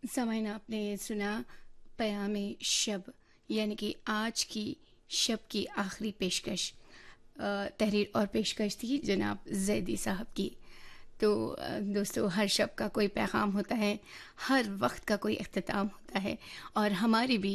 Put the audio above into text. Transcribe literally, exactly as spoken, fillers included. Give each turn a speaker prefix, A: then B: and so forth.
A: सामाइन आपने सुना पयामे शब, यानी कि आज की शब की आखिरी पेशकश। अ, तहरीर और पेशकश थी जनाब जैदी साहब की। तो अ, दोस्तों, हर शब का कोई पैगाम होता है, हर वक्त का कोई इख्तिताम होता है, और हमारी भी